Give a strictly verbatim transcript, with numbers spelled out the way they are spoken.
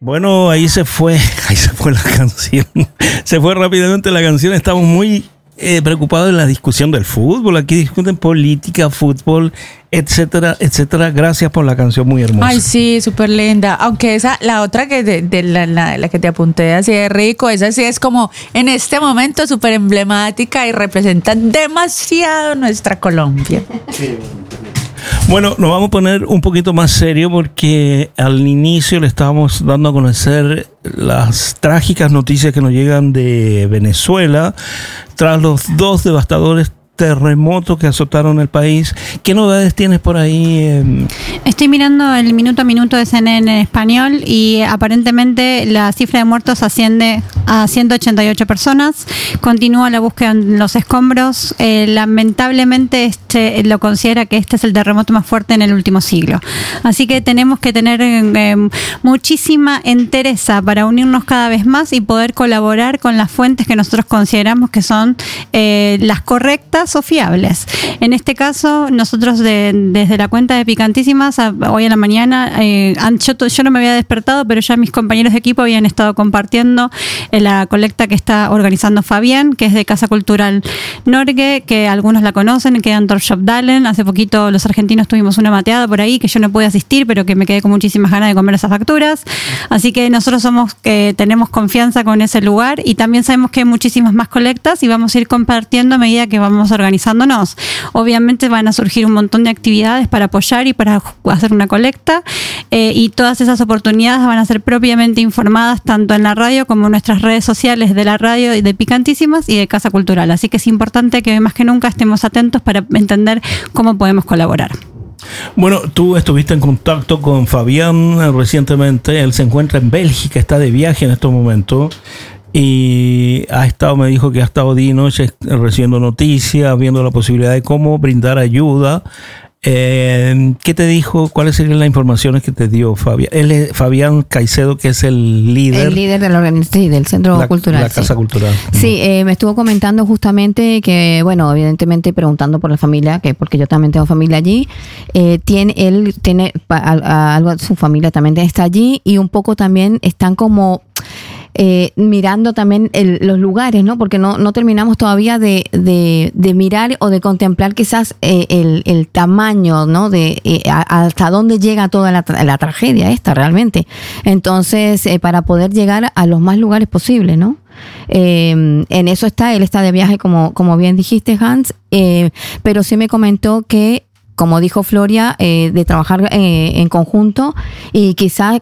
Bueno, ahí se fue, ahí se fue la canción. Se fue rápidamente la canción. Estamos muy eh, preocupados en la discusión del fútbol. Aquí discuten política, fútbol, etcétera, etcétera. Gracias por la canción, muy hermosa. Ay, sí, súper linda. Aunque esa, la otra que de, de la, la, la que te apunté así de rico, esa sí es como en este momento súper emblemática y representa demasiado nuestra Colombia. Sí. Bueno, nos vamos a poner un poquito más serio porque al inicio le estábamos dando a conocer las trágicas noticias que nos llegan de Venezuela tras los dos devastadores terremotos que azotaron el país. ¿Qué novedades tienes por ahí? Estoy mirando el minuto a minuto de C N N en español y aparentemente la cifra de muertos asciende a ciento ochenta y ocho personas. Continúa la búsqueda en los escombros. Eh, lamentablemente este lo considera que este es el terremoto más fuerte en el último siglo. Así que tenemos que tener eh, muchísima entereza para unirnos cada vez más y poder colaborar con las fuentes que nosotros consideramos que son eh, las correctas o fiables. En este caso, nosotros de, desde la cuenta de Picantísimas, a, hoy en la mañana, eh, yo, yo no me había despertado, pero ya mis compañeros de equipo habían estado compartiendo en la colecta que está organizando Fabián, que es de Casa Cultural Norgue, que algunos la conocen, que es Antor Shopdalen. Hace poquito los argentinos tuvimos una mateada por ahí, que yo no pude asistir, pero que me quedé con muchísimas ganas de comer esas facturas. Así que nosotros somos eh, tenemos confianza con ese lugar y también sabemos que hay muchísimas más colectas y vamos a ir compartiendo a medida que vamos organizándonos. Obviamente van a surgir un montón de actividades para apoyar y para hacer una colecta eh, y todas esas oportunidades van a ser propiamente informadas tanto en la radio como en nuestras redes sociales de la radio y de Picantísimas y de Casa Cultural. Así que es importante que más que nunca estemos atentos para entender cómo podemos colaborar. Bueno, tú estuviste en contacto con Fabián recientemente. Él se encuentra en Bélgica, está de viaje en estos momentos. Y ha estado, me dijo que ha estado día y noche recibiendo noticias, viendo la posibilidad de cómo brindar ayuda. Eh, ¿Qué te dijo? ¿Cuáles serían las informaciones que te dio Fabián? Él es Fabián Caicedo, que es el líder. El líder de la organización, sí, del Centro la, Cultural. La Casa sí. Cultural. Sí, eh, me estuvo comentando justamente que, bueno, evidentemente preguntando por la familia, que porque yo también tengo familia allí. Eh, tiene, él tiene algo, su familia también está allí y un poco también están como Eh, mirando también el, los lugares, ¿no? Porque no, no terminamos todavía de, de, de mirar o de contemplar quizás eh, el, el tamaño, ¿no? De eh, a, hasta dónde llega toda la, la tragedia esta realmente. Entonces, eh, para poder llegar a los más lugares posibles, ¿no? Eh, en eso está, él está de viaje, como, como bien dijiste, Hans, eh, pero sí me comentó que, como dijo Floria, eh, de trabajar eh, en conjunto y quizás